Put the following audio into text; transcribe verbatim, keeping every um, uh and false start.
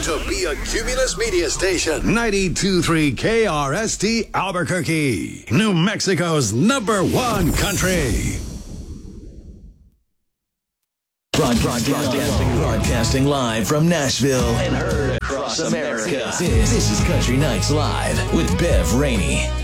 to be a Cumulus Media Station. ninety-two point three K R S T Albuquerque, New Mexico's number one country. Broadcasting, broadcasting live from Nashville and heard across America. This, this is Country Nights Live with Bev Rainey.